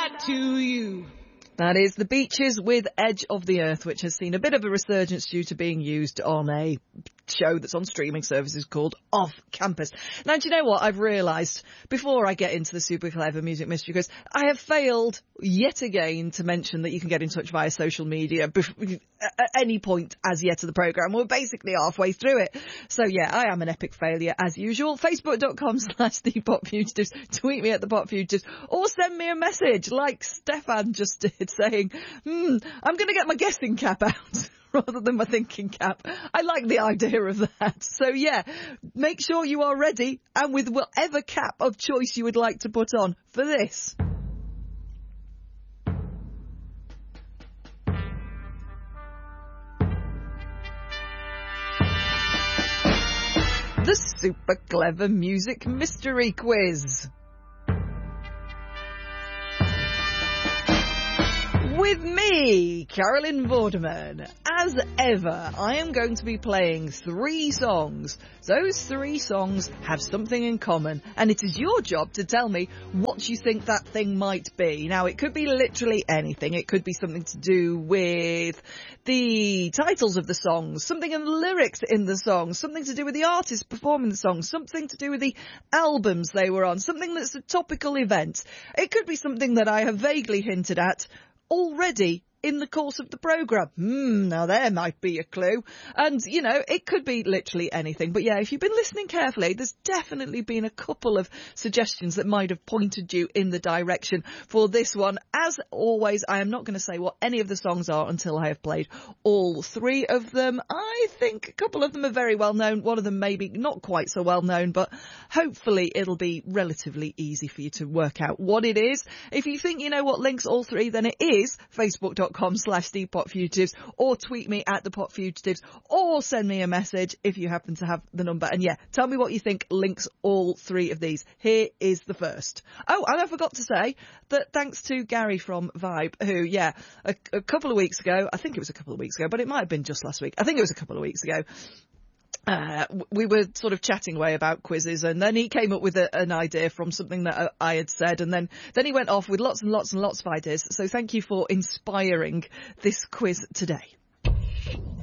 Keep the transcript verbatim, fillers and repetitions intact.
back to you. That is The Beaches with Edge of the Earth, which has seen a bit of a resurgence due to being used on a show that's on streaming services called Off Campus. Now, do you know what I've realised before I get into the super clever music mystery quiz? I have failed yet again to mention that you can get in touch via social media bef- at any point as yet of the programme. We're basically halfway through it. So yeah, I am an epic failure as usual. Facebook.com slash the Pop Fugitives. Tweet me at the Pop Fugitives or send me a message like Stefan just did saying, hmm, I'm going to get my guessing cap out. Rather than my thinking cap. I like the idea of that. So yeah, make sure you are ready and with whatever cap of choice you would like to put on for this. The Super Clever Music Mystery Quiz. With me, Carolyn Vorderman. As ever, I am going to be playing three songs. Those three songs have something in common, and it is your job to tell me what you think that thing might be. Now, it could be literally anything. It could be something to do with the titles of the songs, something in the lyrics in the songs, something to do with the artist performing the songs, something to do with the albums they were on, something that's a topical event. It could be something that I have vaguely hinted at already in the course of the programme. Hmm, now there might be a clue. And, you know, it could be literally anything. But yeah, if you've been listening carefully, there's definitely been a couple of suggestions that might have pointed you in the direction for this one. As always, I am not going to say what any of the songs are until I have played all three of them. I think a couple of them are very well known. One of them maybe not quite so well known, but hopefully it'll be relatively easy for you to work out what it is. If you think you know what links all three, then it is facebook.com slash the Pop Fugitives, or tweet me at the Pop Fugitives, or send me a message if you happen to have the number. And yeah, tell me what you think links all three of these. Here is the first. Oh, and I forgot to say that thanks to Gary from Vibe, who, yeah, a, a couple of weeks ago, I think it was a couple of weeks ago, but it might have been just last week. I think it was a couple of weeks ago. Uh, we were sort of chatting away about quizzes, and then he came up with a, an idea from something that I had said, and then, then he went off with lots and lots and lots of ideas. So thank you for inspiring this quiz today.